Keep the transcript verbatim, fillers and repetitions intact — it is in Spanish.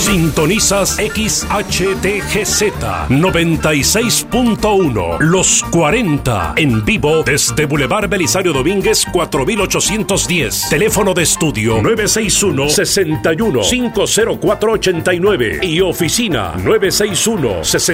Sintonizas X H T G Z noventa y seis punto uno, Los cuarenta, en vivo desde Boulevard Belisario Domínguez cuatro mil ochocientos diez. Teléfono de estudio nueve seis uno, seis uno, cinco cero cuatro, ocho nueve y oficina nueve seis uno, seis